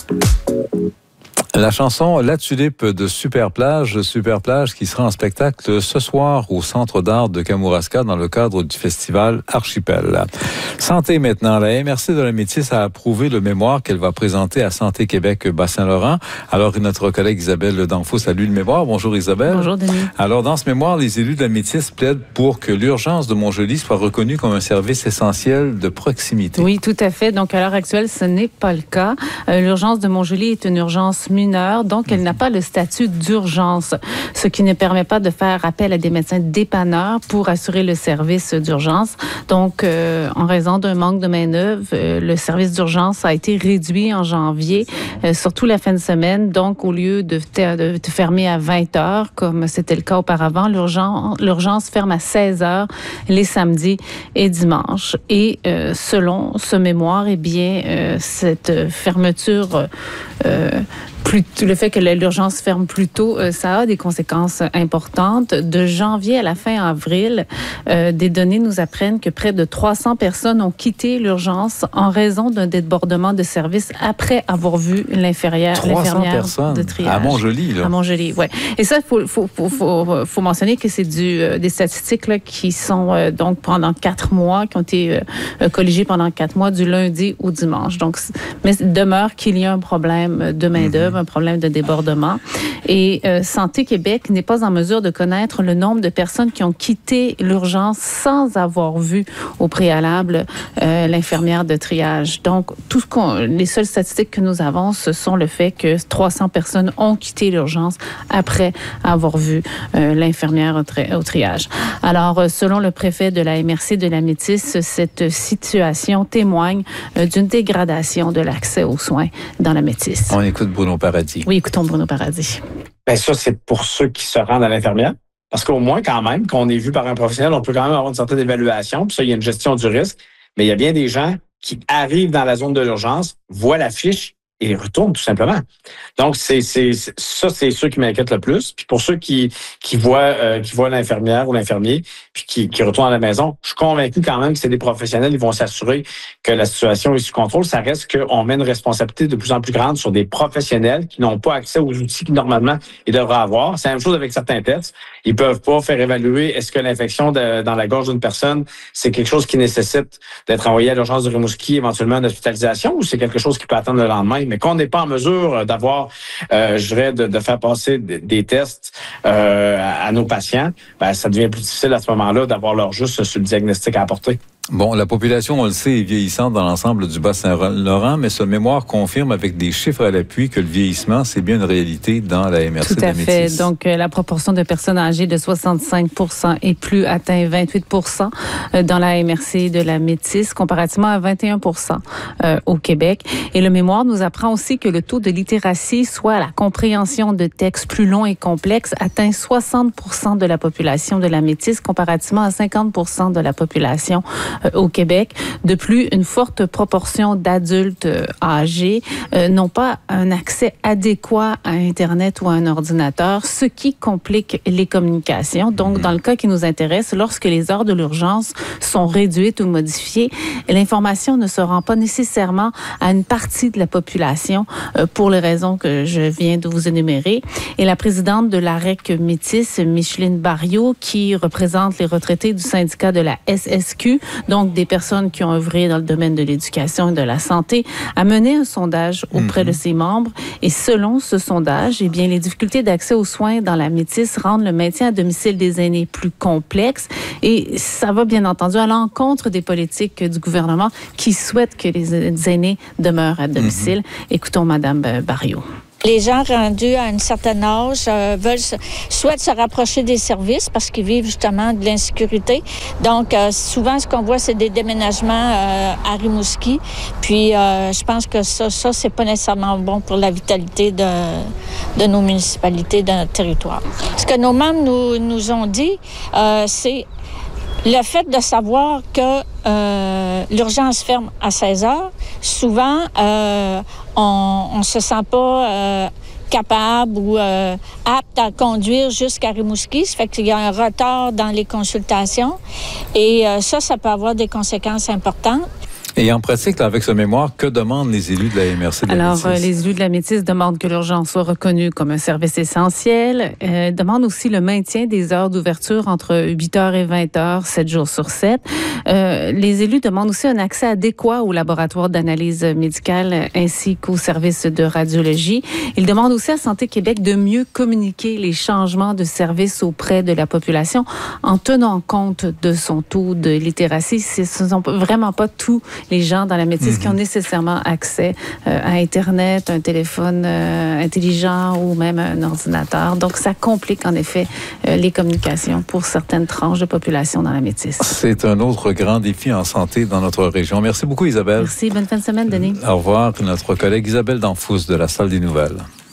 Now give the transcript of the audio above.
La chanson La Tulipe de Superplage qui sera en spectacle ce soir au Centre d'art de Kamouraska dans le cadre du festival Archipel. Santé maintenant. La MRC de la Métis a approuvé le mémoire qu'elle va présenter à Santé Québec Bas-Saint-Laurent. Alors, notre collègue Isabelle Danfous a lu le mémoire. Bonjour Isabelle. Bonjour Denis. Alors, dans ce mémoire, les élus de la Métis plaident pour que l'urgence de Montjoly soit reconnue comme un service essentiel de proximité. Oui, tout à fait. Donc, à l'heure actuelle, ce n'est pas le cas. L'urgence de Montjoly est une urgence mineure, donc elle n'a pas le statut d'urgence, ce qui ne permet pas de faire appel à des médecins dépanneurs pour assurer le service d'urgence. Donc, en raison d'un manque de main-d'œuvre, le service d'urgence a été réduit en janvier, surtout la fin de semaine. Donc, au lieu de fermer à 20 heures, comme c'était le cas auparavant, l'urgence ferme à 16 heures les samedis et dimanches. Et selon ce mémoire, eh bien, cette fermeture le fait que l'urgence ferme plus tôt, ça a des conséquences importantes. De janvier à la fin avril, des données nous apprennent que près de 300 personnes ont quitté l'urgence en raison d'un débordement de service après avoir vu l'infirmière de triage. À Montjoly, là. À Montjoly, oui. Et ça, faut mentionner que c'est des statistiques là, qui sont donc pendant 4 mois, qui ont été colligées pendant 4 mois, du lundi au dimanche. Donc, mais il demeure qu'il y a un problème de main-d'œuvre, un problème de débordement. Et Santé Québec n'est pas en mesure de connaître le nombre de personnes qui ont quitté l'urgence sans avoir vu au préalable l'infirmière de triage. Donc, les seules statistiques que nous avons, ce sont le fait que 300 personnes ont quitté l'urgence après avoir vu l'infirmière au triage. Alors, selon le préfet de la MRC de la Métis, cette situation témoigne d'une dégradation de l'accès aux soins dans la Métis. On écoute Bruno Paradis. Oui, écoutons Bruno Paradis. Bien, ça, c'est pour ceux qui se rendent à l'infirmière. Parce qu'au moins, quand même, qu'on est vu par un professionnel, on peut quand même avoir une certaine évaluation. Puis ça, il y a une gestion du risque. Mais il y a bien des gens qui arrivent dans la zone de l'urgence, voient la fiche et retournent tout simplement. Donc, c'est ceux qui m'inquiètent le plus. Puis pour ceux qui voient l'infirmière ou l'infirmier, puis qui retournent à la maison, je suis convaincu quand même que c'est des professionnels, ils vont s'assurer que la situation est sous contrôle. Ça reste qu'on met une responsabilité de plus en plus grande sur des professionnels qui n'ont pas accès aux outils que normalement ils devraient avoir. C'est la même chose avec certains tests. Ils peuvent pas faire évaluer est-ce que l'infection dans la gorge d'une personne, c'est quelque chose qui nécessite d'être envoyé à l'urgence de Rimouski, éventuellement une hospitalisation, ou c'est quelque chose qui peut attendre le lendemain. Mais qu'on n'est pas en mesure d'avoir, de faire passer des tests à nos patients, ben, ça devient plus difficile à ce moment-là d'avoir leur juste sur le diagnostic à apporter. Bon, la population, on le sait, est vieillissante dans l'ensemble du Bas-Saint-Laurent, mais ce mémoire confirme avec des chiffres à l'appui que le vieillissement, c'est bien une réalité dans la MRC de la Métis. Tout à fait. Donc, la proportion de personnes âgées de 65% et plus atteint 28% dans la MRC de la Métis, comparativement à 21% au Québec. Et le mémoire nous apprend aussi que le taux de littératie, soit la compréhension de textes plus longs et complexes, atteint 60% de la population de la Métis, comparativement à 50% de la population au Québec. De plus, une forte proportion d'adultes âgés n'ont pas un accès adéquat à Internet ou à un ordinateur, ce qui complique les communications. Donc, dans le cas qui nous intéresse, lorsque les heures de l'urgence sont réduites ou modifiées, l'information ne se rend pas nécessairement à une partie de la population pour les raisons que je viens de vous énumérer. Et la présidente de l'AREC Métis, Micheline Barriot, qui représente les retraités du syndicat de la SSQ, donc des personnes qui ont œuvré dans le domaine de l'éducation et de la santé, a mené un sondage auprès de ses membres. Et selon ce sondage, eh bien, les difficultés d'accès aux soins dans la Métis rendent le maintien à domicile des aînés plus complexe. Et ça va bien entendu à l'encontre des politiques du gouvernement qui souhaitent que les aînés demeurent à domicile. Écoutons Madame Barriot. Les gens rendus à un certain âge souhaitent se rapprocher des services parce qu'ils vivent justement de l'insécurité. Donc, souvent, ce qu'on voit, c'est des déménagements à Rimouski. Puis, je pense que ça, c'est pas nécessairement bon pour la vitalité de nos municipalités, de notre territoire. Ce que nos membres nous ont dit, c'est le fait de savoir que l'urgence ferme à 16 heures, souvent, on se sent pas capable ou apte à conduire jusqu'à Rimouski. Ça fait qu'il y a un retard dans les consultations. Et ça peut avoir des conséquences importantes. Et en pratique, là, avec ce mémoire, que demandent les élus de la MRC de la Alors, Métis? les élus de la Métis demandent que l'urgence soit reconnue comme un service essentiel, demandent aussi le maintien des heures d'ouverture entre 8h et 20h, 7 jours sur 7. Les élus demandent aussi un accès adéquat aux laboratoires d'analyse médicale ainsi qu'aux services de radiologie. Ils demandent aussi à Santé Québec de mieux communiquer les changements de services auprès de la population en tenant compte de son taux de littératie. Ce ne sont vraiment pas tous les gens dans la Métis qui ont nécessairement accès à Internet, un téléphone intelligent ou même un ordinateur. Donc, ça complique en effet les communications pour certaines tranches de population dans la Métis. C'est un autre grand défi en santé dans notre région. Merci beaucoup, Isabelle. Merci. Bonne fin de semaine, Denis. Au revoir. Notre collègue Isabelle Danfous de la Salle des Nouvelles.